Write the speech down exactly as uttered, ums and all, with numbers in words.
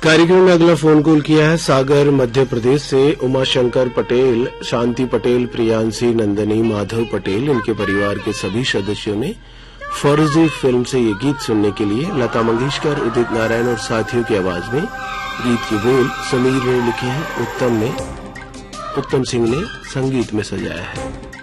कार्यक्रम में अगला फोन कॉल किया है सागर मध्य प्रदेश से उमाशंकर पटेल, शांति पटेल, प्रियांशी, नंदनी, माधव पटेल, इनके परिवार के सभी सदस्यों ने फर्जी फिल्म से ये गीत सुनने के लिए लता मंगेशकर, उदित नारायण और साथियों की आवाज में गीत के बोल समीर ने लिखे हैं, उत्तम ने उत्तम सिंह ने संगीत में सजाया है।